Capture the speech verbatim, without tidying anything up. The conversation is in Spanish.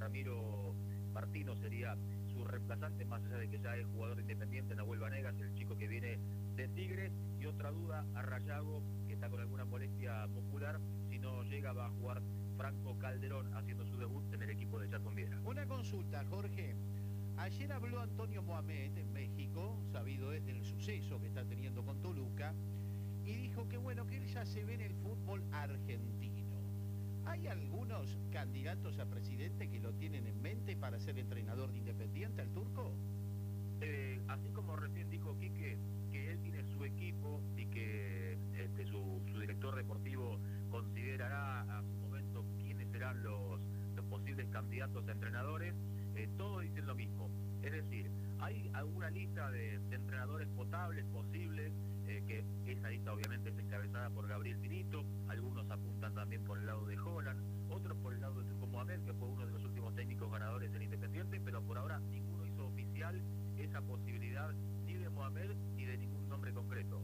Ramiro Martino sería su reemplazante, más allá de que ya es jugador independiente, Nahuel Vanegas, el chico que viene de Tigre. Y otra duda, a Rayago, que está con alguna molestia muscular, si no llega va a jugar Franco Calderón, haciendo su debut en el equipo de Chaco Viera. Una consulta, Jorge. Ayer habló Antonio Mohamed en México, sabido es del suceso que está teniendo con Toluca, y dijo que bueno, que él ya se ve en el fútbol argentino. ¿Hay algunos candidatos a presidente que lo tienen en mente para ser entrenador de Independiente, al turco? Eh, así como recién dijo Quique, que él tiene su equipo y que este, su, su director deportivo considerará a su momento quiénes serán los, los posibles candidatos a entrenadores, eh, todos dicen lo mismo. Es decir, hay alguna lista de, de entrenadores potables, posibles, eh, que esa lista obviamente es encabezada por Gabriel Pinito, algunos apuntan también por el lado de Holland, otros por el lado de Turco Mohamed, que fue uno de los últimos técnicos ganadores del Independiente, pero por ahora ninguno hizo oficial esa posibilidad ni de Mohamed ni de ningún nombre concreto.